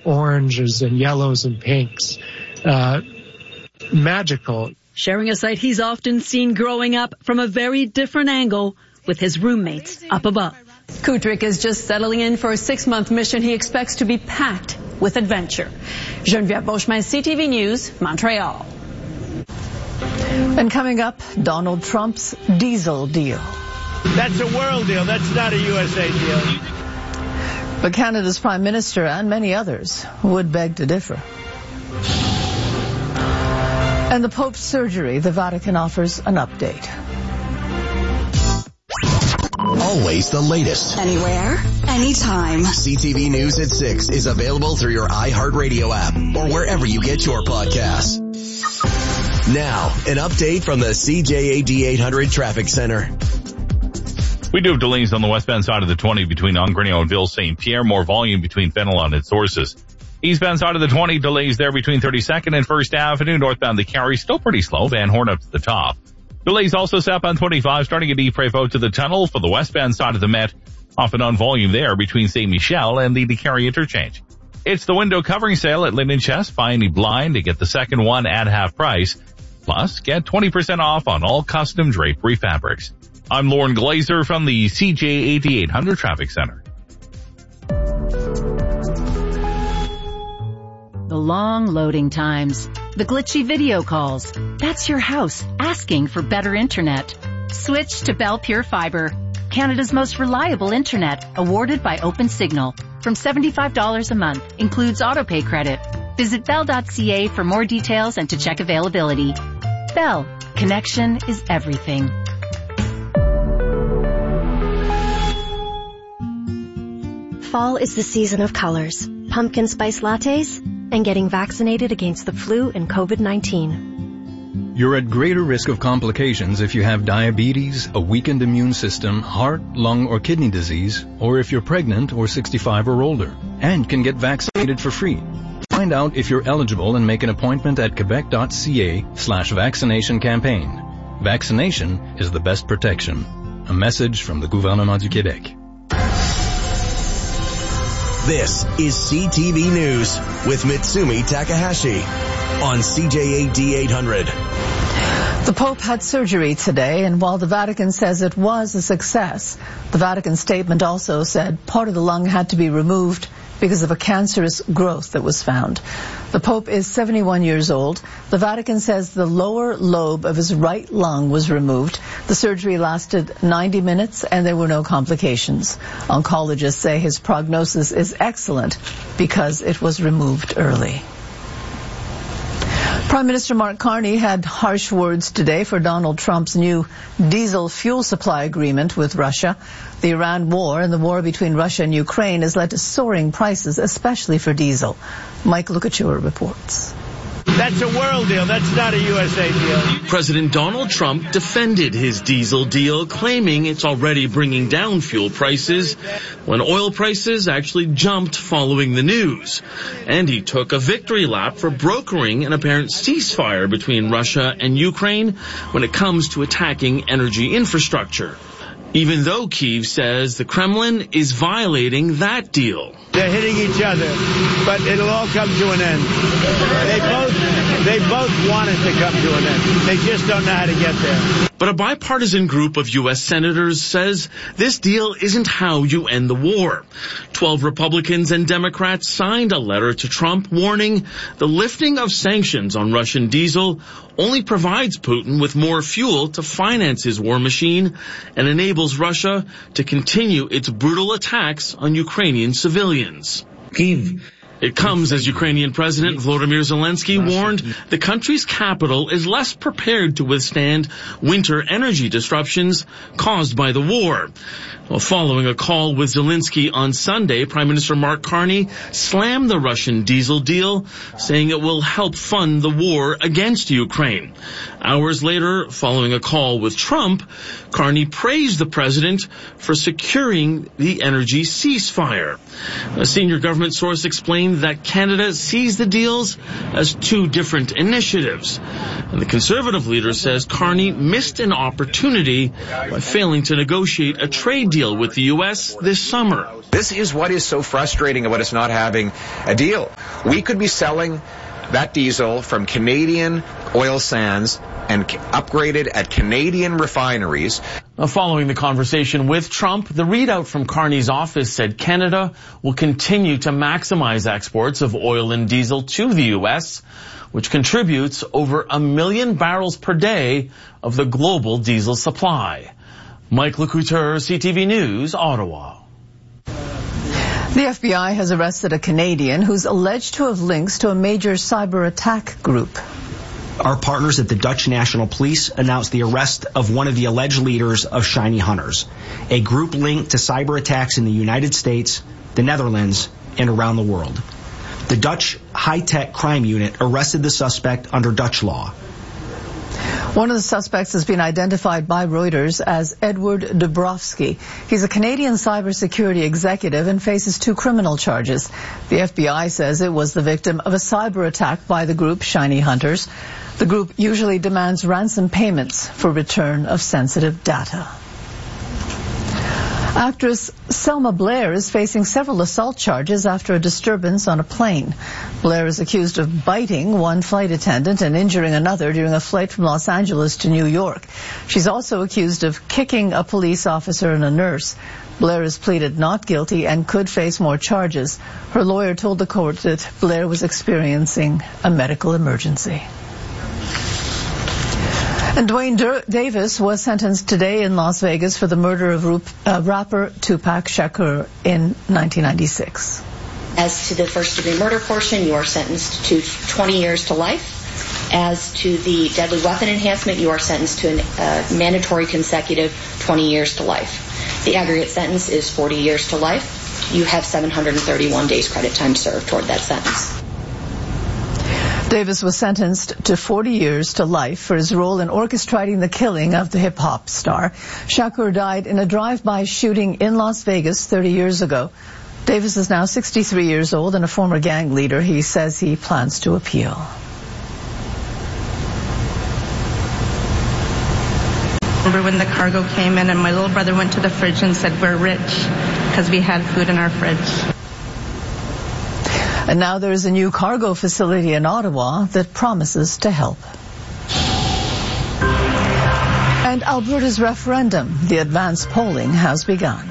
oranges and yellows and pinks. Magical. Sharing a sight he's often seen growing up from a very different angle with his roommates up above. Kudryk is just settling in for a 6-month mission he expects to be packed with adventure. Geneviève Beauchemin, CTV News, Montreal. And coming up, Donald Trump's diesel deal. That's a world deal. That's not a USA deal. But Canada's Prime Minister and many others would beg to differ. And the Pope's surgery, the Vatican offers an update. Always the latest. Anywhere, anytime. CTV News at 6 is available through your iHeartRadio app or wherever you get your podcasts. Now, an update from the CJAD 800 Traffic Center. We do have delays on the westbound side of the 20 between Ongrenio and Ville St. Pierre. More volume between Fenelon and Sources. Eastbound side of the 20, delays there between 32nd and 1st Avenue. Northbound the Carry, still pretty slow. Van Horn up to the top. Delays also southbound 25, starting at Ypres to the tunnel for the westbound side of the Met. Off and on volume there between St. Michel and the Carry interchange. It's the window covering sale at Linden Chest. Buy any blind to get the second one at half price. Plus, get 20% off on all custom drapery fabrics. I'm Lauren Glazer from the CJAD 800 Traffic Center. The long loading times, the glitchy video calls. That's your house asking for better internet. Switch to Bell Pure Fiber, Canada's most reliable internet, awarded by OpenSignal. From $75 a month, includes autopay credit. Visit bell.ca for more details and to check availability. Bell, connection is everything. Fall is the season of colors, pumpkin spice lattes, and getting vaccinated against the flu and COVID-19. You're at greater risk of complications if you have diabetes, a weakened immune system, heart, lung, or kidney disease, or if you're pregnant or 65 or older, and can get vaccinated for free. Find out if you're eligible and make an appointment at quebec.ca/vaccination campaign. Vaccination is the best protection. A message from the Gouvernement du Québec. This is CTV News with Mitsumi Takahashi on CJAD 800. The Pope had surgery today, and while the Vatican says it was a success, the Vatican statement also said part of the lung had to be removed because of a cancerous growth that was found. The Pope is 71 years old. The Vatican says the lower lobe of his right lung was removed. The surgery lasted 90 minutes and there were no complications. Oncologists say his prognosis is excellent because it was removed early. Prime Minister Mark Carney had harsh words today for Donald Trump's new diesel fuel supply agreement with Russia. The Iran war and the war between Russia and Ukraine has led to soaring prices, especially for diesel. Mike Lukachua reports. That's a world deal. That's not a USA deal. President Donald Trump defended his diesel deal, claiming it's already bringing down fuel prices when oil prices actually jumped following the news. And he took a victory lap for brokering an apparent ceasefire between Russia and Ukraine when it comes to attacking energy infrastructure. Even though Kyiv says the Kremlin is violating that deal. They're hitting each other, but it'll all come to an end. They both want it to come to an end. They just don't know how to get there. But a bipartisan group of U.S. senators says this deal isn't how you end the war. 12 Republicans and Democrats signed a letter to Trump warning the lifting of sanctions on Russian diesel only provides Putin with more fuel to finance his war machine and enables Russia to continue its brutal attacks on Ukrainian civilians. It comes as Ukrainian President Volodymyr Zelensky warned the country's capital is less prepared to withstand winter energy disruptions caused by the war. Well, following a call with Zelensky on Sunday, Prime Minister Mark Carney slammed the Russian diesel deal, saying it will help fund the war against Ukraine. Hours later, following a call with Trump, Carney praised the president for securing the energy ceasefire. A senior government source explained explained that Canada sees the deals as two different initiatives. And the Conservative leader says Carney missed an opportunity by failing to negotiate a trade deal with the U.S. this summer. This is what is so frustrating about us not having a deal. We could be selling that diesel from Canadian oil sands and upgraded at Canadian refineries. Following the conversation with Trump, the readout from Carney's office said Canada will continue to maximize exports of oil and diesel to the U.S., which contributes over 1 million barrels per day of the global diesel supply. Mike Lecouteur, CTV News, Ottawa. The FBI has arrested a Canadian who's alleged to have links to a major cyber attack group. Our partners at the Dutch National Police announced the arrest of one of the alleged leaders of Shiny Hunters, a group linked to cyber attacks in the United States, the Netherlands, and around the world. The Dutch high-tech crime unit arrested the suspect under Dutch law. One of the suspects has been identified by Reuters as Edward Dubrovsky. He's a Canadian cybersecurity executive and faces 2 criminal charges. The FBI says it was the victim of a cyber attack by the group Shiny Hunters. The group usually demands ransom payments for return of sensitive data. Actress Selma Blair is facing several assault charges after a disturbance on a plane. Blair is accused of biting one flight attendant and injuring another during a flight from Los Angeles to New York. She's also accused of kicking a police officer and a nurse. Blair has pleaded not guilty and could face more charges. Her lawyer told the court that Blair was experiencing a medical emergency. And Duane Davis was sentenced today in Las Vegas for the murder of rapper Tupac Shakur in 1996. As to the first-degree murder portion, you are sentenced to 20 years to life. As to the deadly weapon enhancement, you are sentenced to a mandatory consecutive 20 years to life. The aggregate sentence is 40 years to life. You have 731 days credit time served toward that sentence. Davis was sentenced to 40 years to life for his role in orchestrating the killing of the hip-hop star. Shakur died in a drive-by shooting in Las Vegas 30 years ago. Davis is now 63 years old and a former gang leader. He says he plans to appeal. I remember when the cargo came in and my little brother went to the fridge and said, "We're rich," because we had food in our fridge. And now there's a new cargo facility in Ottawa that promises to help. And Alberta's referendum, the advanced polling has begun.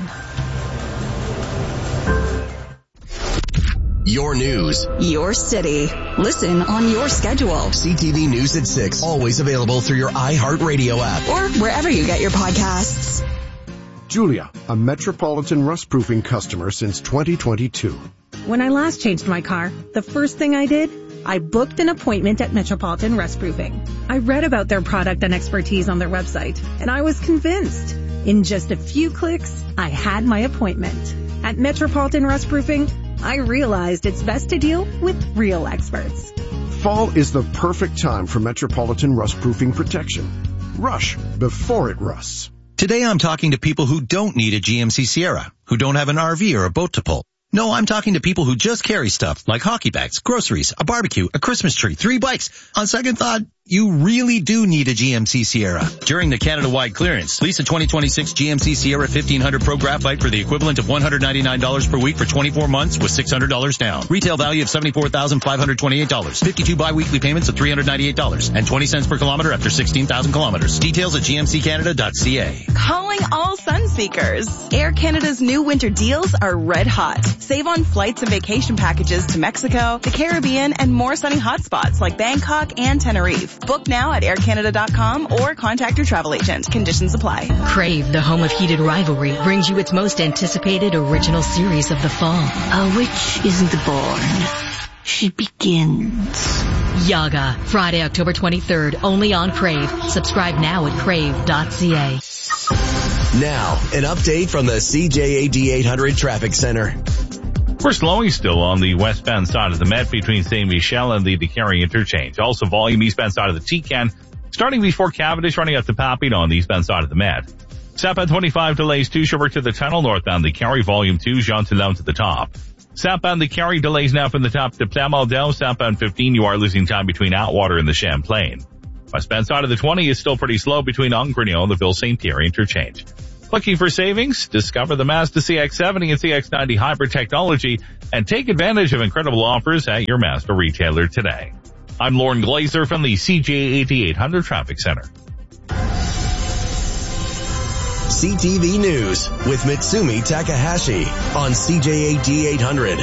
Your news. Your city. Listen on your schedule. CTV News at 6, always available through your iHeartRadio app. Or wherever you get your podcasts. Julia, a Metropolitan rust-proofing customer since 2022. When I last changed my car, the first thing I did, I booked an appointment at Metropolitan Rust Proofing. I read about their product and expertise on their website, and I was convinced. In just a few clicks, I had my appointment. At Metropolitan Rust Proofing, I realized it's best to deal with real experts. Fall is the perfect time for Metropolitan rust-proofing protection. Rush before it rusts. Today I'm talking to people who don't need a GMC Sierra, who don't have an RV or a boat to pull. No, I'm talking to people who just carry stuff like hockey bags, groceries, a barbecue, a Christmas tree, 3 bikes. On second thought, you really do need a GMC Sierra. During the Canada-wide clearance, lease a 2026 GMC Sierra 1500 Pro Graphite for the equivalent of $199 per week for 24 months with $600 down. Retail value of $74,528. 52 bi-weekly payments of $398 and 20 cents per kilometer after 16,000 kilometers. Details at gmccanada.ca. Calling all sun seekers. Air Canada's new winter deals are red hot. Save on flights and vacation packages to Mexico, the Caribbean, and more sunny hotspots like Bangkok and Tenerife. Book now at aircanada.com or contact your travel agent. Conditions apply. Crave, the home of heated rivalry, brings you its most anticipated original series of the fall. A witch isn't born. She begins. Yaga, Friday, October 23rd, only on Crave. Subscribe now at crave.ca. Now, an update from the CJAD 800 Traffic Center. We're slowing still on the westbound side of the Met between St. Michel and the DeCarry interchange. Also volume eastbound side of the Tecan, starting before Cavendish, running up to Papineau on the eastbound side of the Met. Southbound 25 delays 2 Sherbrooke to the tunnel, northbound DeCarry volume 2, Jean Toulon to the top. Southbound the Cary delays now from the top to Plamondon. Southbound 15, you are losing time between Atwater and the Champlain. Westbound side of the 20 is still pretty slow between Ongrignon and the Ville St. Pierre interchange. Looking for savings? Discover the Mazda CX-70 and CX-90 hybrid technology and take advantage of incredible offers at your Mazda retailer today. I'm Lauren Glazer from the CJAD 800 Traffic Center. CTV News with Mitsumi Takahashi on CJAD 800.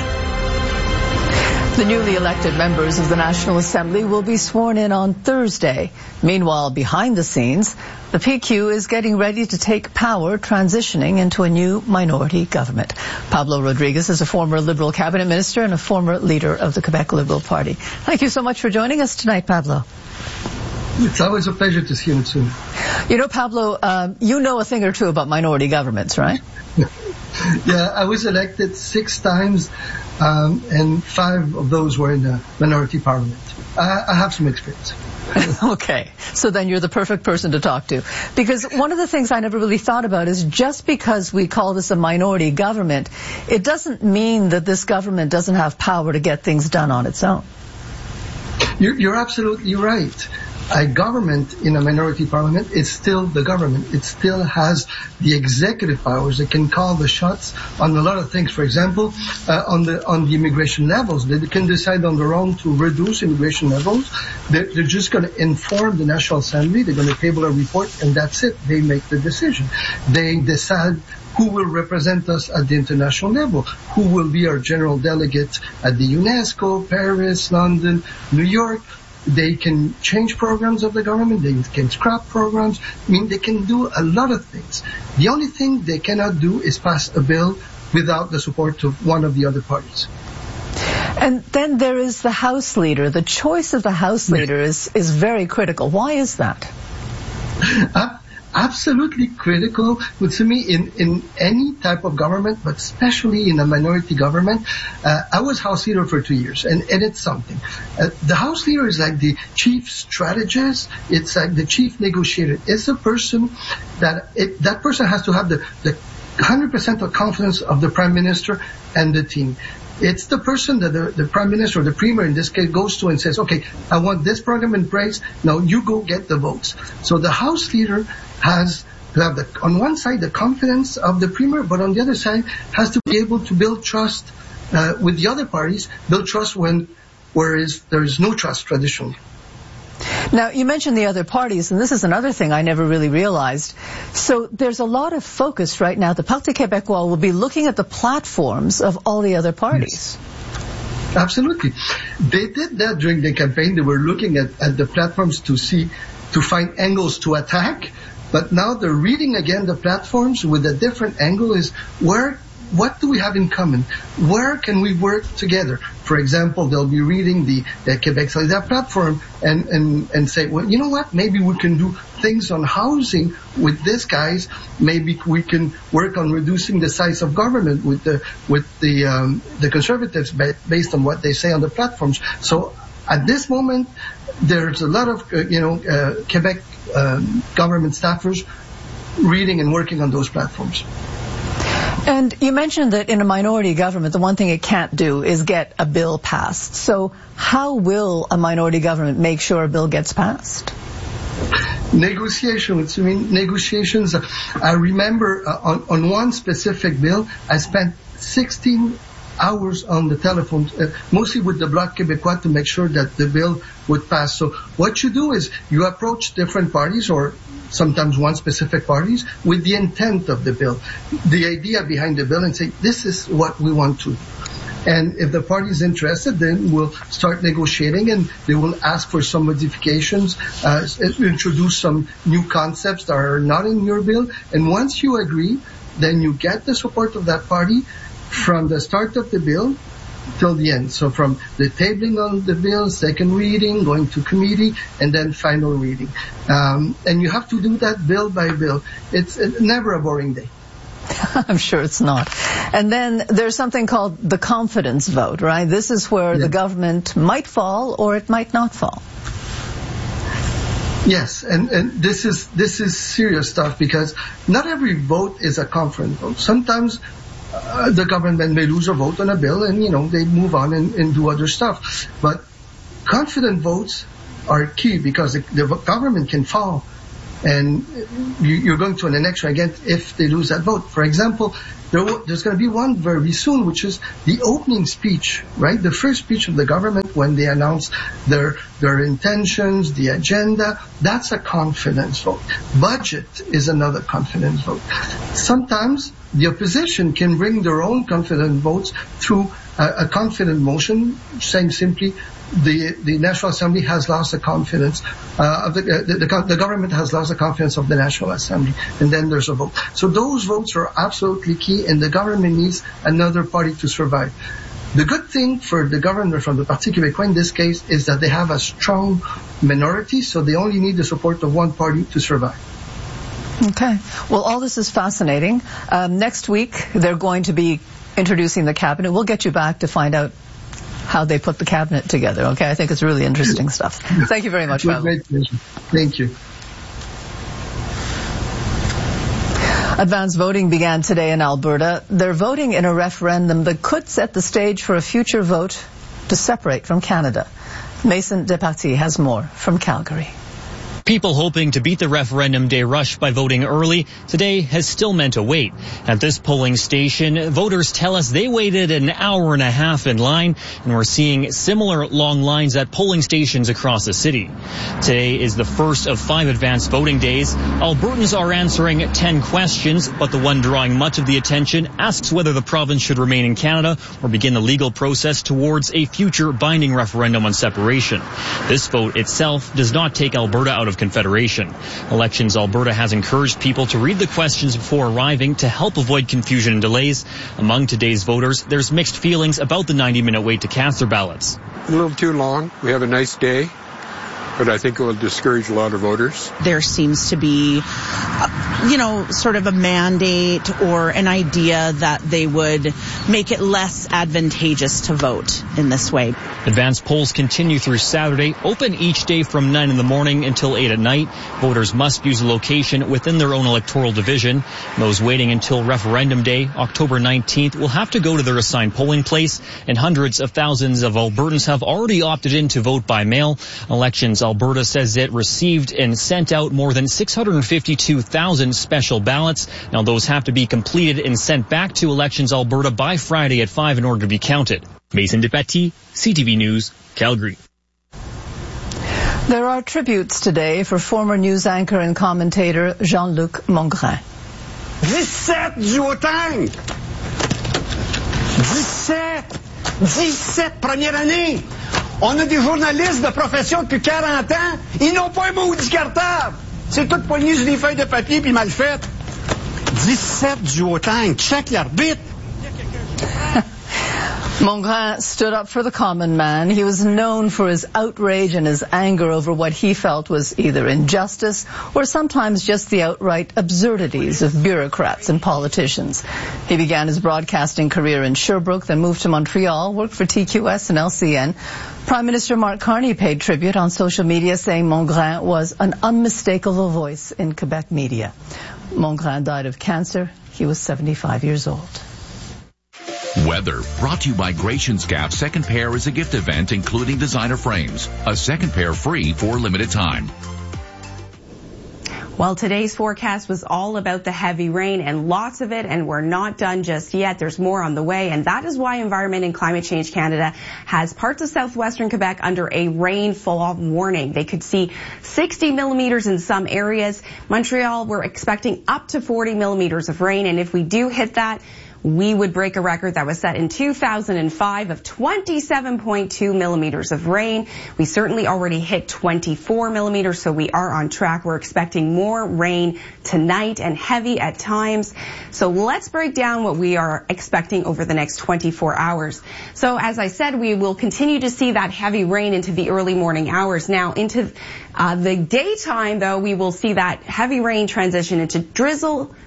The newly elected members of the National Assembly will be sworn in on Thursday. Meanwhile, behind the scenes, the PQ is getting ready to take power, transitioning into a new minority government. Pablo Rodriguez is a former Liberal cabinet minister and a former leader of the Quebec Liberal Party. Thank you so much for joining us tonight, Pablo. It's always a pleasure to see you, Mitsumi. You know, Pablo, you know a thing or two about minority governments, right? Yeah, I was elected 6 times, and 5 of those were in the minority parliament. I have some experience. Okay, so then you're the perfect person to talk to. Because one of the things I never really thought about is just because we call this a minority government, it doesn't mean that this government doesn't have power to get things done on its own. You're absolutely right. A government in a minority parliament is still the government. It still has the executive powers. It can call the shots on a lot of things. For example, on the immigration levels, they can decide on their own to reduce immigration levels. They're just going to inform the National Assembly. They're going to table a report, and that's it. They make the decision. They decide who will represent us at the international level, who will be our general delegate at the UNESCO, Paris, London, New York. They can change programs of the government. They can scrap programs. I mean, they can do a lot of things. The only thing they cannot do is pass a bill without the support of one of the other parties. And then there is the House leader. The choice of the House leader is very critical. Why is that? Absolutely critical, to me, in any type of government, but especially in a minority government. I was House leader for 2 years, and it's something. The House leader is like the chief strategist. It's like the chief negotiator. It's a person that person has to have the 100% of confidence of the Prime Minister and the team. It's the person that the Prime Minister or the Premier in this case goes to and says, okay, I want this program in place. Now you go get the votes. So the House leader has to have on one side the confidence of the Premier, but on the other side has to be able to build trust with the other parties, build trust whereas there is no trust traditionally. Now, you mentioned the other parties, and this is another thing I never really realized. So there's a lot of focus right now. The Parti Québécois will be looking at the platforms of all the other parties. Yes. Absolutely. They did that during the campaign. They were looking at the platforms to find angles to attack. But now they're reading again the platforms with a different angle is what do we have in common? Where can we work together? For example, they'll be reading the Québec Solidaire platform and say, well, you know what? Maybe we can do things on housing with these guys. Maybe we can work on reducing the size of government with the Conservatives based on what they say on the platforms. So at this moment, there's a lot of Quebec government staffers reading and working on those platforms. And you mentioned that in a minority government, the one thing it can't do is get a bill passed. So how will a minority government make sure a bill gets passed? Negotiations. I remember on one specific bill, I spent 16 hours on the telephone, mostly with the Bloc Québécois, to make sure that the bill would pass. So what you do is you approach different parties, or sometimes one specific parties, with the intent of the bill, the idea behind the bill, and say, this is what we want to do. And if the party is interested, then we'll start negotiating, and they will ask for some modifications, introduce some new concepts that are not in your bill. And once you agree, then you get the support of that party from the start of the bill till the end. So from the tabling on the bill, second reading, going to committee, and then final reading. And you have to do that bill by bill. It's never a boring day. I'm sure it's not. And then there's something called the confidence vote, right? This is where the government might fall or it might not fall. Yes, and this is serious stuff, because not every vote is a confidence vote. Sometimes the government may lose a vote on a bill, and they move on and do other stuff. But confident votes are key, because the government can fall, and you're going to an election again if they lose that vote. For example, there's going to be one very soon, which is the opening speech, right? The first speech of the government when they announce their intentions, the agenda. That's a confidence vote. Budget is another confidence vote. Sometimes the opposition can bring their own confident votes through a confident motion, saying simply, the National Assembly has lost the confidence the government has lost the confidence of the National Assembly, and then there's a vote. So those votes are absolutely key, and the government needs another party to survive. The good thing for the government from the Parti Québécois in this case is that they have a strong minority, so they only need the support of one party to survive. Okay. Well, all this is fascinating. Next week, they're going to be introducing the cabinet. We'll get you back to find out how they put the cabinet together. Okay, I think it's really interesting stuff. Thank you very much, Philo. Thank you. Advance voting began today in Alberta. They're voting in a referendum that could set the stage for a future vote to separate from Canada. Mason Despartie has more from Calgary. People hoping to beat the referendum day rush by voting early today has still meant a wait. At this polling station, voters tell us they waited an hour and a half in line, and we're seeing similar long lines at polling stations across the city. Today is the first of 5 advanced voting days. Albertans are answering 10 questions, but the one drawing much of the attention asks whether the province should remain in Canada or begin the legal process towards a future binding referendum on separation. This vote itself does not take Alberta out of Confederation. Elections Alberta has encouraged people to read the questions before arriving to help avoid confusion and delays. Among today's voters, there's mixed feelings about the 90-minute wait to cast their ballots. A little too long. We have a nice day, but I think it will discourage a lot of voters. There seems to be, sort of a mandate or an idea that they would make it less advantageous to vote in this way. Advanced polls continue through Saturday, open each day from 9 in the morning until 8 at night. Voters must use a location within their own electoral division. Those waiting until referendum day, October 19th, will have to go to their assigned polling place, and hundreds of thousands of Albertans have already opted in to vote by mail. Elections Alberta says it received and sent out more than 652,000 special ballots. Now those have to be completed and sent back to Elections Alberta by Friday at 5 in order to be counted. Mason Despartie, CTV News, Calgary. There are tributes today for former news anchor and commentator Jean-Luc Mongrain. 17 duotang! 17 première année! On a des journalistes de profession depuis 40 ans, ils n'ont pas un maudit cartable! C'est tout poigné sur des feuilles de papier puis mal fait. 17 duotang, check l'arbitre! Mongrain stood up for the common man. He was known for his outrage and his anger over what he felt was either injustice or sometimes just the outright absurdities of bureaucrats and politicians. He began his broadcasting career in Sherbrooke, then moved to Montreal, worked for TQS and LCN. Prime Minister Mark Carney paid tribute on social media, saying Mongrain was an unmistakable voice in Quebec media. Mongrain died of cancer. He was 75 years old. Weather brought to you by Gratianscap. Second pair is a gift event including designer frames. A second pair free for a limited time. Well, today's forecast was all about the heavy rain, and lots of it, and we're not done just yet. There's more on the way, and that is why Environment and Climate Change Canada has parts of southwestern Quebec under a rainfall warning. They could see 60 millimeters in some areas. Montreal, we're expecting up to 40 millimeters of rain, and if we do hit that, we would break a record that was set in 2005 of 27.2 millimeters of rain. We certainly already hit 24 millimeters, so we are on track. We're expecting more rain tonight and heavy at times. So let's break down what we are expecting over the next 24 hours. So as I said, we will continue to see that heavy rain into the early morning hours. Now into the daytime, though, we will see that heavy rain transition into drizzle,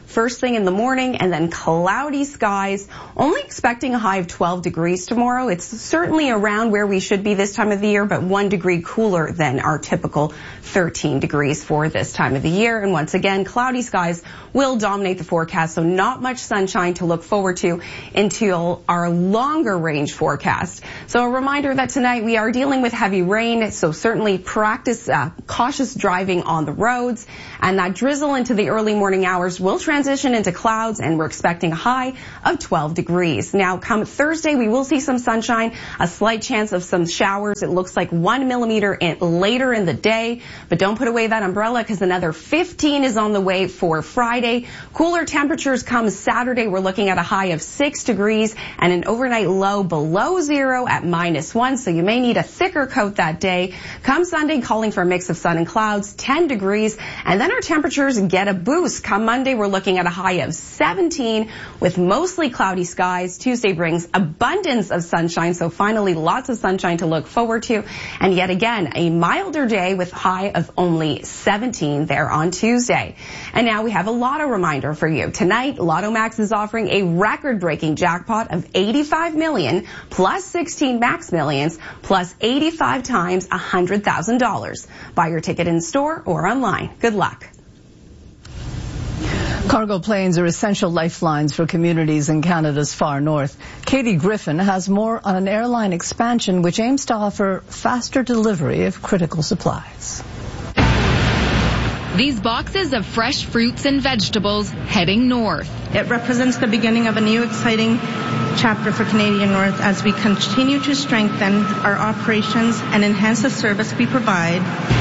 first thing in the morning, and then cloudy skies. Only expecting a high of 12 degrees tomorrow. It's certainly around where we should be this time of the year, but 1 degree cooler than our typical 13 degrees for this time of the year. And once again, cloudy skies will dominate the forecast, so not much sunshine to look forward to until our longer range forecast. So a reminder that tonight we are dealing with heavy rain, so certainly practice cautious driving on the roads. And that drizzle into the early morning hours will transition into clouds, and we're expecting a high of 12 degrees. Now, come Thursday, we will see some sunshine, a slight chance of some showers. It looks like 1 millimeter later in the day, but don't put away that umbrella because another 15 is on the way for Friday. Cooler temperatures come Saturday. We're looking at a high of 6 degrees and an overnight low below zero at -1, so you may need a thicker coat that day. Come Sunday, calling for a mix of sun and clouds, 10 degrees, and then our temperatures get a boost. Come Monday, we're looking at a high of 17 with mostly cloudy skies. Tuesday brings abundance of sunshine, so finally lots of sunshine to look forward to. And yet again, a milder day with high of only 17 there on Tuesday. And now we have a lotto reminder for you. Tonight, Lotto Max is offering a record-breaking jackpot of $85 million plus 16 Max Millions plus 85 times $100,000. Buy your ticket in store or online. Good luck. Cargo planes are essential lifelines for communities in Canada's far north. Katie Griffin has more on an airline expansion which aims to offer faster delivery of critical supplies. These boxes of fresh fruits and vegetables heading north. It represents the beginning of a new exciting chapter for Canadian North as we continue to strengthen our operations and enhance the service we provide.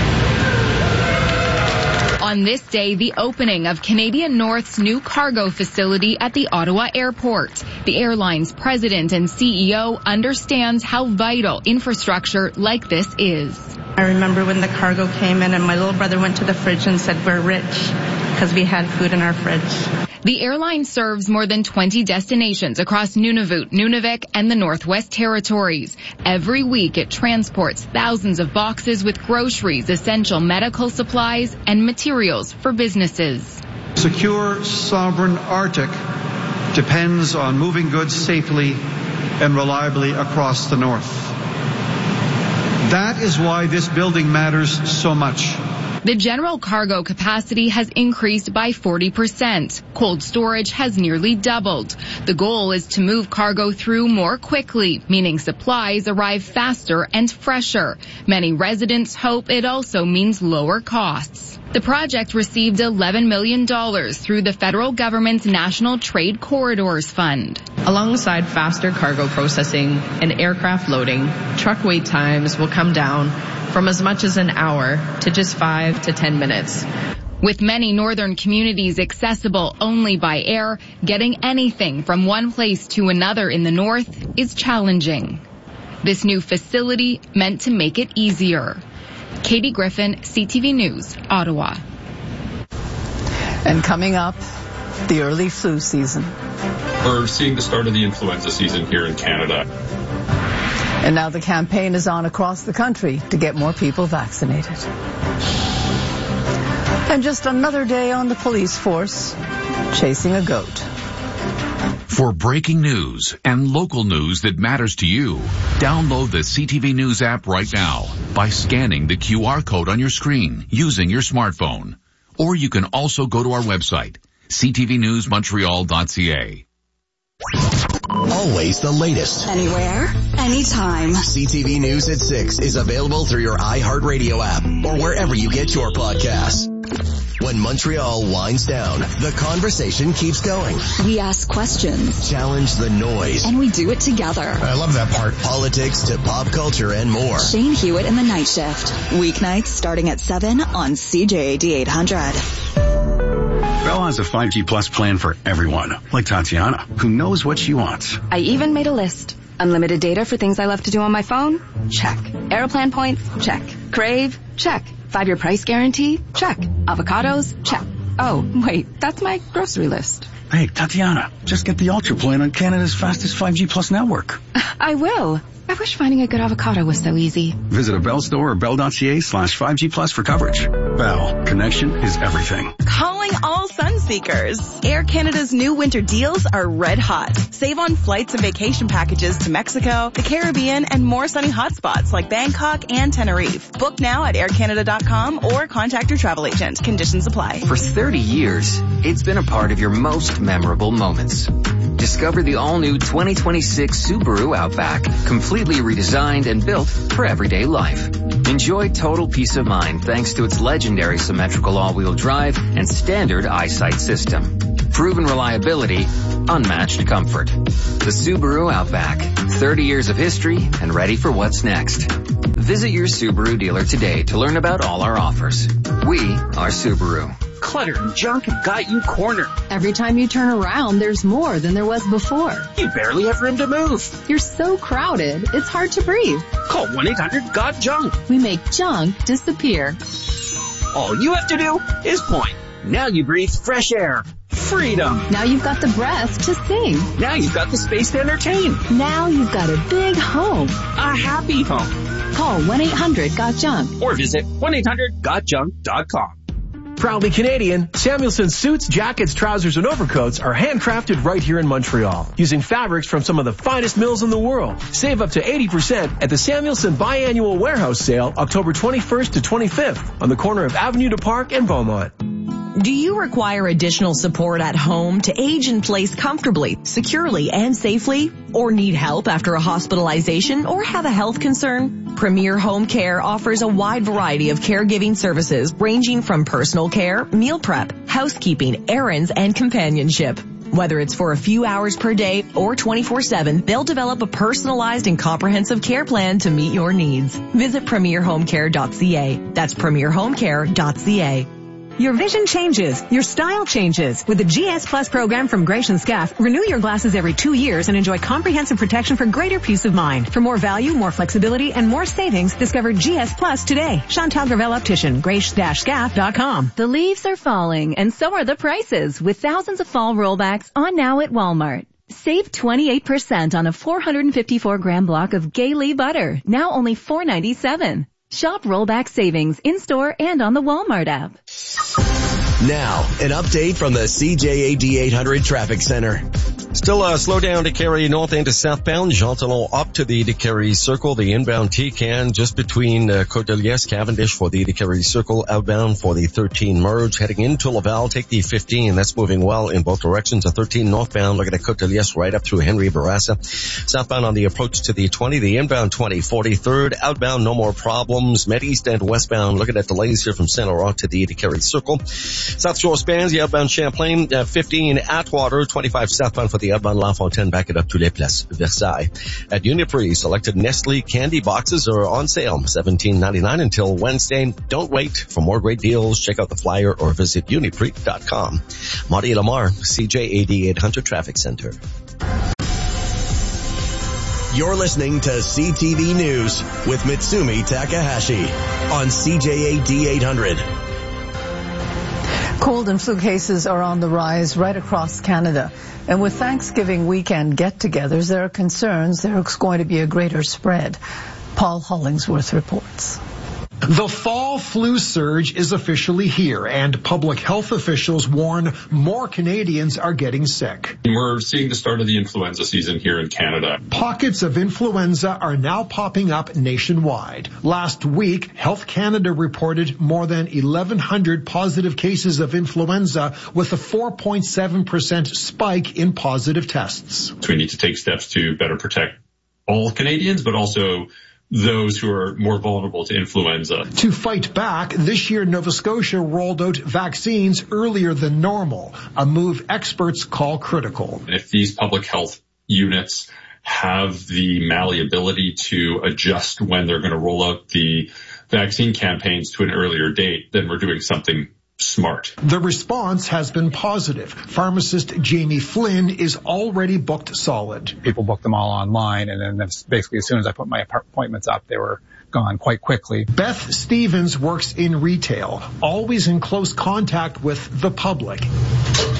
On this day, the opening of Canadian North's new cargo facility at the Ottawa airport. The airline's president and CEO understands how vital infrastructure like this is. I remember when the cargo came in and my little brother went to the fridge and said, "We're rich," because we had food in our fridge. The airline serves more than 20 destinations across Nunavut, Nunavik, and the Northwest Territories. Every week it transports thousands of boxes with groceries, essential medical supplies, and materials for businesses. Secure, sovereign Arctic depends on moving goods safely and reliably across the North. That is why this building matters so much. The general cargo capacity has increased by 40%. Cold storage has nearly doubled. The goal is to move cargo through more quickly, meaning supplies arrive faster and fresher. Many residents hope it also means lower costs. The project received $11 million through the federal government's National Trade Corridors Fund. Alongside faster cargo processing and aircraft loading, truck wait times will come down from as much as an hour to just 5 to 10 minutes. With many northern communities accessible only by air, getting anything from one place to another in the north is challenging. This new facility meant to make it easier. Katie Griffin, CTV News, Ottawa. And coming up, the early flu season. We're seeing the start of the influenza season here in Canada. And now the campaign is on across the country to get more people vaccinated. And just another day on the police force chasing a goat. For breaking news and local news that matters to you, download the CTV News app right now by scanning the QR code on your screen using your smartphone. Or you can also go to our website, ctvnewsmontreal.ca. Always the latest. Anywhere, anytime. CTV News at 6 is available through your iHeartRadio app or wherever you get your podcasts. When Montreal winds down, the conversation keeps going. We ask questions. Challenge the noise. And we do it together. I love that part. Politics to pop culture and more. Shane Hewitt in the Night Shift. Weeknights starting at 7 on CJAD 800. Bell has a 5G Plus plan for everyone, like Tatiana, who knows what she wants. I even made a list. Unlimited data for things I love to do on my phone? Check. Aeroplan points? Check. Crave? Check. 5-year price guarantee? Check. Avocados? Check. Oh, wait, that's my grocery list. Hey, Tatiana, just get the Ultra plan on Canada's fastest 5G Plus network. I will. I wish finding a good avocado was so easy. Visit a Bell store or bell.ca/5G Plus for coverage. Bell, connection is everything. Calling all sun seekers. Air Canada's new winter deals are red hot. Save on flights and vacation packages to Mexico, the Caribbean, and more sunny hotspots like Bangkok and Tenerife. Book now at aircanada.com or contact your travel agent. Conditions apply. For 30 years, it's been a part of your most memorable moments. Discover the all-new 2026 Subaru Outback, completely redesigned and built for everyday life. Enjoy total peace of mind thanks to its legendary symmetrical all-wheel drive and standard eyesight system. Proven reliability, unmatched comfort. The Subaru Outback, 30 years of history and ready for what's next. Visit your Subaru dealer today to learn about all our offers. We are Subaru. Clutter and junk have got you cornered. Every time you turn around, there's more than there was before. You barely have room to move. You're so crowded, it's hard to breathe. Call 1-800-GOT-JUNK. We make junk disappear. All you have to do is point. Now you breathe fresh air. Freedom. Now you've got the breath to sing. Now you've got the space to entertain. Now you've got a big home. A happy home. Call 1-800-GOT-JUNK. Or visit 1-800-GOT-JUNK.com. Proudly Canadian, Samuelson suits, jackets, trousers, and overcoats are handcrafted right here in Montreal, using fabrics from some of the finest mills in the world. Save up to 80% at the Samuelson Biannual Warehouse Sale, October 21st to 25th, on the corner of Avenue du Parc and Beaumont. Do you require additional support at home to age in place comfortably, securely, and safely? Or need help after a hospitalization or have a health concern? Premier Home Care offers a wide variety of caregiving services ranging from personal care, meal prep, housekeeping, errands, and companionship. Whether it's for a few hours per day or 24/7, they'll develop a personalized and comprehensive care plan to meet your needs. Visit premierhomecare.ca. That's premierhomecare.ca. Your vision changes. Your style changes. With the GS Plus program from Graiche and Scaff, renew your glasses every 2 years and enjoy comprehensive protection for greater peace of mind. For more value, more flexibility, and more savings, discover GS Plus today. Chantal Gravel Optician, Graiche-Scaff.com. The leaves are falling, and so are the prices, with thousands of fall rollbacks on now at Walmart. Save 28% on a 454-gram block of Gay-Lee butter, now only $4.97. Shop rollback savings in-store and on the Walmart app. Now, an update from the CJAD 800 Traffic Center. Still a slowdown to carry north into southbound. Jean Talon up to the DeCarry Circle. The inbound T-Can just between Côte de Liesse, Cavendish for the DeCarry Circle. Outbound for the 13 merge. Heading into Laval, take the 15. That's moving well in both directions. A 13 northbound, looking at Côte de Liesse right up through Henry Bourassa. Southbound on the approach to the 20. The inbound 20, 43rd. Outbound, no more problems. Med East and westbound, looking at delays here from Saint Laurent to the DeCarry Circle. South Shore spans the outbound Champlain, 15 Atwater, 25 southbound for the outbound La Fontaine, back it up to Les Places Versailles. At Uniprix, selected Nestle candy boxes are on sale, $17.99 until Wednesday. Don't wait for more great deals. Check out the flyer or visit uniprix.com. Marty Lamar, CJAD 800 Traffic Center. You're listening to CTV News with Mitsumi Takahashi on CJAD 800. Cold and flu cases are on the rise right across Canada. And with Thanksgiving weekend get-togethers, there are concerns there's going to be a greater spread. Paul Hollingsworth reports. The fall flu surge is officially here, and public health officials warn more Canadians are getting sick. We're seeing the start of the influenza season here in Canada. Pockets of influenza are now popping up nationwide. Last week, Health Canada reported more than 1,100 positive cases of influenza, with a 4.7% spike in positive tests. So we need to take steps to better protect all Canadians, but also those who are more vulnerable to influenza. To fight back, this year Nova Scotia rolled out vaccines earlier than normal, a move experts call critical. If these public health units have the malleability to adjust when they're going to roll out the vaccine campaigns to an earlier date, then we're doing something smart. The response has been positive. Pharmacist Jamie Flynn is already booked solid. People booked them all online, and then basically as soon as I put my appointments up, they were gone quite quickly. Beth Stevens works in retail, always in close contact with the public.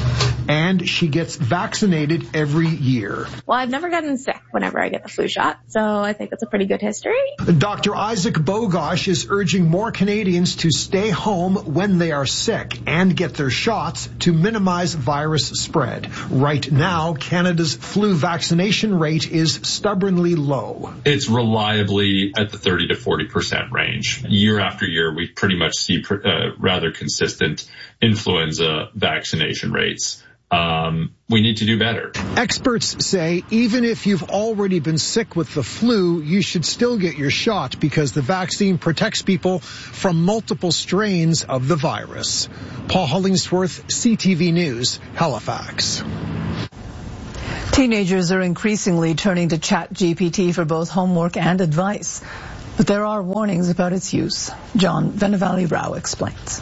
and she gets vaccinated every year. Well, I've never gotten sick whenever I get the flu shot, so I think that's a pretty good history. Dr. Isaac Bogosh is urging more Canadians to stay home when they are sick and get their shots to minimize virus spread. Right now, Canada's flu vaccination rate is stubbornly low. It's reliably at the 30 to 40% range. Year after year, we pretty much see rather consistent influenza vaccination rates. We need to do better. Experts say even if you've already been sick with the flu, you should still get your shot because the vaccine protects people from multiple strains of the virus. Paul Hollingsworth, CTV News, Halifax. Teenagers are increasingly turning to ChatGPT for both homework and advice, but there are warnings about its use. John Venavali-Rao explains.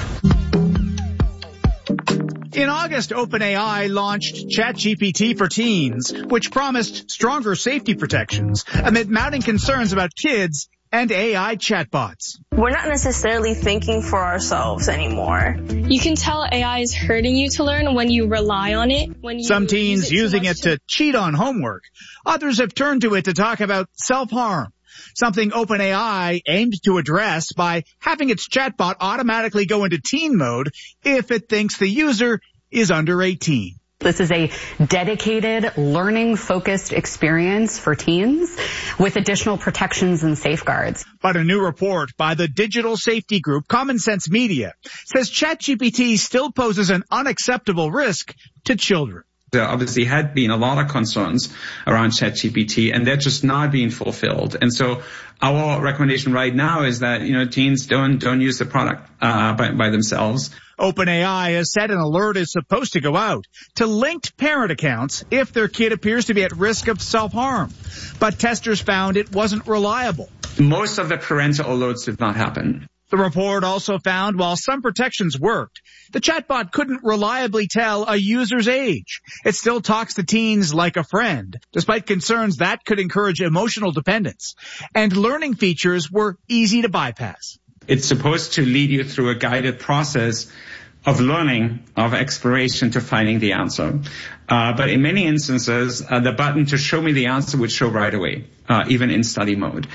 In August, OpenAI launched ChatGPT for teens, which promised stronger safety protections amid mounting concerns about kids and AI chatbots. We're not necessarily thinking for ourselves anymore. You can tell AI is hurting you to learn when you rely on it. Some teens using it to cheat on homework. Others have turned to it to talk about self-harm, something OpenAI aimed to address by having its chatbot automatically go into teen mode if it thinks the user is under 18. This is a dedicated, learning-focused experience for teens with additional protections and safeguards. But a new report by the digital safety group Common Sense Media says ChatGPT still poses an unacceptable risk to children. There obviously had been a lot of concerns around ChatGPT, and they're just not being fulfilled. And so our recommendation right now is that, teens don't use the product by themselves. OpenAI has said an alert is supposed to go out to linked parent accounts if their kid appears to be at risk of self-harm. But testers found it wasn't reliable. Most of the parental alerts did not happen. The report also found while some protections worked, the chatbot couldn't reliably tell a user's age. It still talks to teens like a friend, despite concerns that could encourage emotional dependence. And learning features were easy to bypass. It's supposed to lead you through a guided process of learning, of exploration to finding the answer. But in many instances, the button to show me the answer would show right away, even in study mode.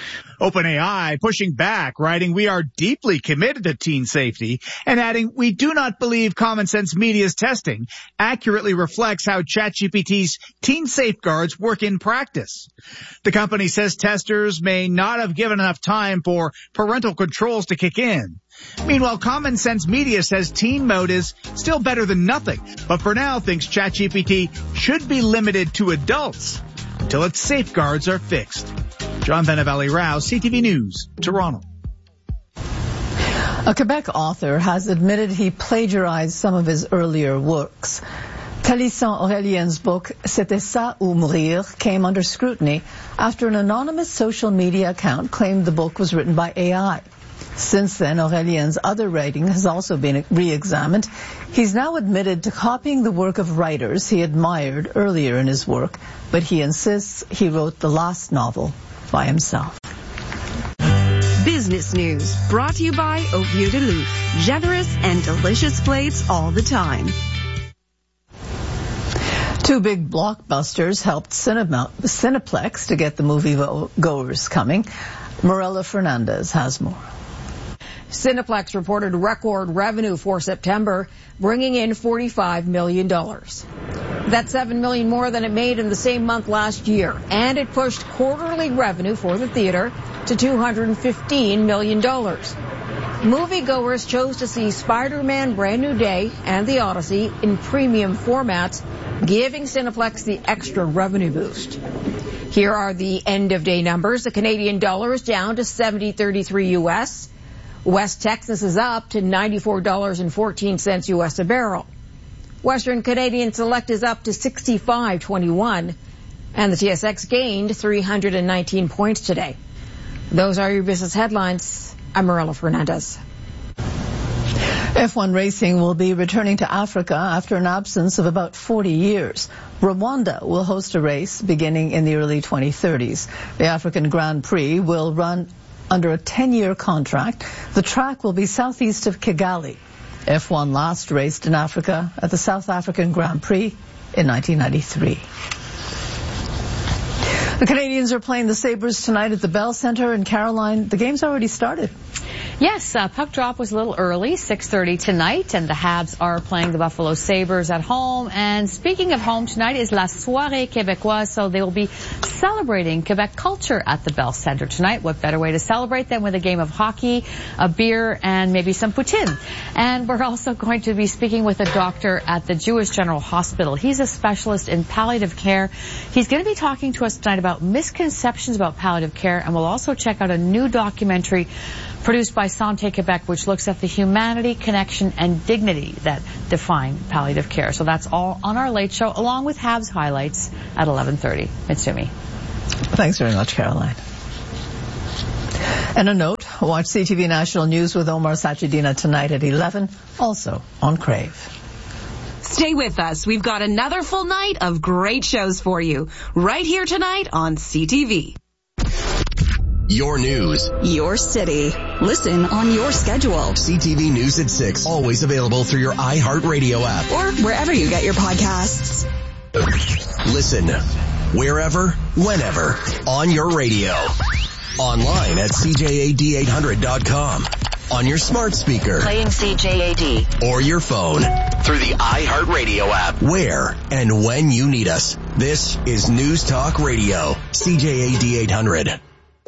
OpenAI pushing back, writing, "We are deeply committed to teen safety," and adding, "We do not believe Common Sense Media's testing accurately reflects how ChatGPT's teen safeguards work in practice." The company says testers may not have given enough time for parental controls to kick in. Meanwhile, Common Sense Media says teen mode is still better than nothing, but for now thinks ChatGPT should be limited to adults until its safeguards are fixed. John Venavali-Rao, CTV News, Toronto. A Quebec author has admitted he plagiarized some of his earlier works. Talisson Aurelien's book, C'était ça ou mourir, came under scrutiny after an anonymous social media account claimed the book was written by AI. Since then, Aurelien's other writing has also been re-examined. He's now admitted to copying the work of writers he admired earlier in his work, but he insists he wrote the last novel by himself. Business News, brought to you by Au Vieux de Loup. Generous and delicious plates all the time. Two big blockbusters helped Cineplex to get the movie-goers coming. Morella Fernandez has more. Cineplex reported record revenue for September, bringing in $45 million. That's $7 million more than it made in the same month last year, and it pushed quarterly revenue for the theater to $215 million. Moviegoers chose to see Spider-Man Brand New Day and The Odyssey in premium formats, giving Cineplex the extra revenue boost. Here are the end-of-day numbers. The Canadian dollar is down to 70.33 U.S. West Texas is up to $94.14 U.S. a barrel. Western Canadian Select is up to 65.21, and the TSX gained 319 points today. Those are your business headlines. I'm Morella Fernandez. F1 racing will be returning to Africa after an absence of about 40 years. Rwanda will host a race beginning in the early 2030s. The African Grand Prix will run under a 10-year contract. The track will be southeast of Kigali. F1 last raced in Africa at the South African Grand Prix in 1993. The Canadians are playing the Sabres tonight at the Bell Centre in Caroline. The game's already started. Yes, puck drop was a little early, 6:30 tonight, and the Habs are playing the Buffalo Sabres at home. And speaking of home, tonight is La Soirée Québécoise, so they will be celebrating Quebec culture at the Bell Centre tonight. What better way to celebrate than with a game of hockey, a beer, and maybe some poutine. And we're also going to be speaking with a doctor at the Jewish General Hospital. He's a specialist in palliative care. He's going to be talking to us tonight about misconceptions about palliative care, and we'll also check out a new documentary produced by Santé Quebec, which looks at the humanity, connection, and dignity that define palliative care. So that's all on our late show, along with Habs highlights at 11:30. Mitsumi. Thanks very much, Caroline. And a note, watch CTV National News with Omar Sachedina tonight at 11, also on Crave. Stay with us. We've got another full night of great shows for you, right here tonight on CTV. Your news. Your city. Listen on your schedule. CTV News at 6. Always available through your iHeartRadio app. Or wherever you get your podcasts. Listen wherever, whenever, on your radio. Online at CJAD800.com. On your smart speaker. Playing CJAD. Or your phone. Through the iHeartRadio app. Where and when you need us. This is News Talk Radio. CJAD 800.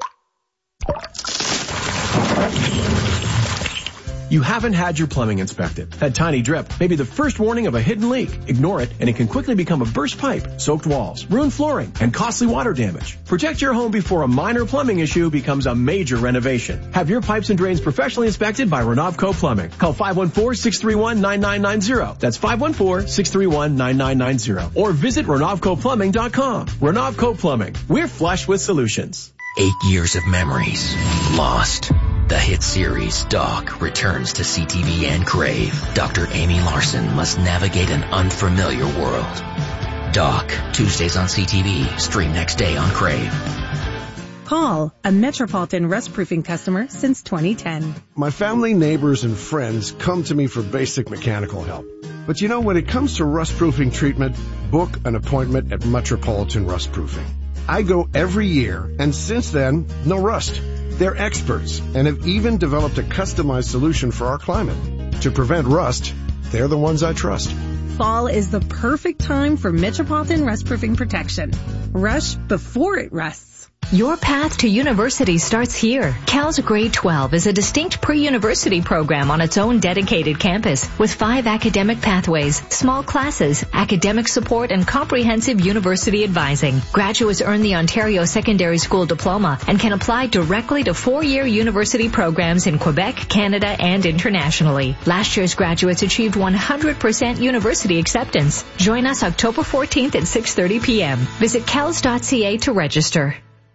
You haven't had your plumbing inspected. That tiny drip may be the first warning of a hidden leak. Ignore it, and it can quickly become a burst pipe, soaked walls, ruined flooring, and costly water damage. Protect your home before a minor plumbing issue becomes a major renovation. Have your pipes and drains professionally inspected by Renovco Plumbing. Call 514-631-9990. That's 514-631-9990. Or visit RenovcoPlumbing.com. Renovco Plumbing. We're flush with solutions. 8 years of memories lost. The hit series Doc returns to CTV and Crave. Dr. Amy Larson must navigate an unfamiliar world. Doc, Tuesdays on CTV, stream next day on Crave. Paul, a Metropolitan Rust Proofing customer since 2010. My family, neighbors, and friends come to me for basic mechanical help. But you know, when it comes to rust proofing treatment, book an appointment at Metropolitan Rust Proofing. I go every year, and since then, no rust. They're experts and have even developed a customized solution for our climate. To prevent rust, they're the ones I trust. Fall is the perfect time for Metropolitan Rust Proofing protection. Rush before it rusts. Your path to university starts here. Cal's Grade 12 is a distinct pre-university program on its own dedicated campus with 5 academic pathways, small classes, academic support, and comprehensive university advising. Graduates earn the Ontario Secondary School Diploma and can apply directly to 4-year university programs in Quebec, Canada, and internationally. Last year's graduates achieved 100% university acceptance. Join us October 14th at 6:30 p.m. Visit cals.ca to register.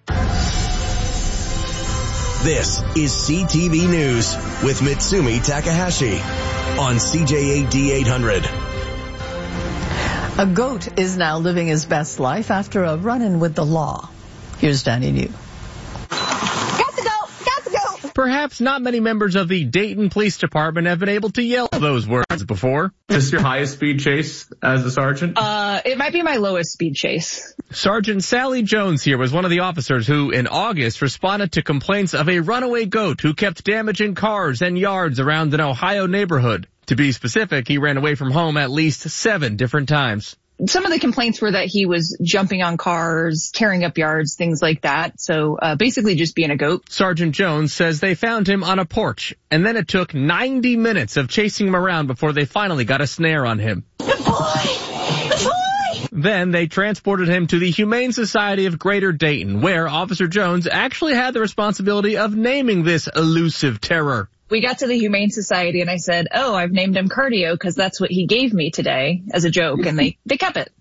This is CTV News with Mitsumi Takahashi on CJAD 800. A goat is now living his best life after a run-in with the law. Here's Danny New. Perhaps not many members of the Dayton Police Department have been able to yell those words before. Is this your highest speed chase as a sergeant? It might be my lowest speed chase. Sergeant Sally Jones here was one of the officers who, in August, responded to complaints of a runaway goat who kept damaging cars and yards around an Ohio neighborhood. To be specific, he ran away from home at least 7 different times. Some of the complaints were that he was jumping on cars, tearing up yards, things like that. So basically just being a goat. Sergeant Jones says they found him on a porch, and then it took 90 minutes of chasing him around before they finally got a snare on him. Good boy! Good boy! Then they transported him to the Humane Society of Greater Dayton, where Officer Jones actually had the responsibility of naming this elusive terror. We got to the Humane Society and I said, oh, I've named him Cardio because that's what he gave me today as a joke, and they kept it.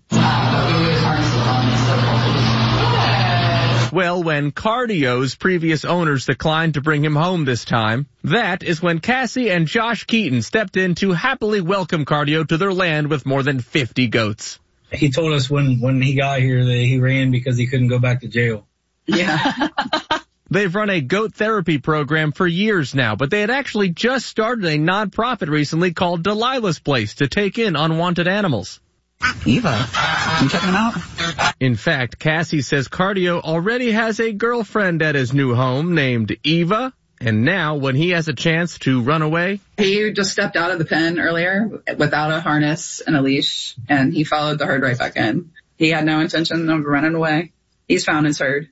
Well, when Cardio's previous owners declined to bring him home this time, that is when Cassie and Josh Keaton stepped in to happily welcome Cardio to their land with more than 50 goats. He told us when he got here that he ran because he couldn't go back to jail. Yeah. They've run a goat therapy program for years now, but they had actually just started a nonprofit recently called Delilah's Place to take in unwanted animals. Eva, you checking them out? In fact, Cassie says Cardio already has a girlfriend at his new home named Eva, and now when he has a chance to run away... He just stepped out of the pen earlier without a harness and a leash, and he followed the herd right back in. He had no intention of running away. He's found his herd.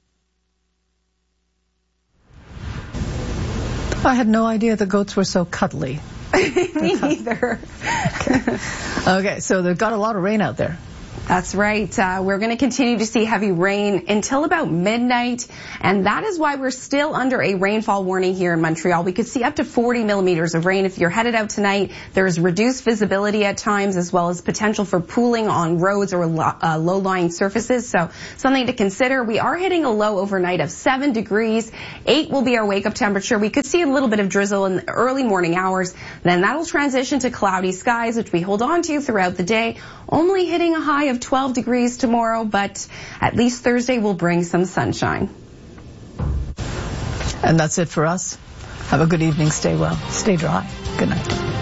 I had no idea the goats were so cuddly. Me neither. Okay, so they've got a lot of rain out there. That's right. We're going to continue to see heavy rain until about midnight, and that is why we're still under a rainfall warning here in Montreal. We could see up to 40 millimeters of rain if you're headed out tonight. There's reduced visibility at times, as well as potential for pooling on roads or low-lying surfaces, so something to consider. We are hitting a low overnight of 7 degrees. 8 will be our wake-up temperature. We could see a little bit of drizzle in the early morning hours. Then that'll transition to cloudy skies, which we hold on to throughout the day, only hitting a high of 12 degrees tomorrow, but at least Thursday will bring some sunshine. And that's it for us. Have a good evening. Stay well. Stay dry. Good night.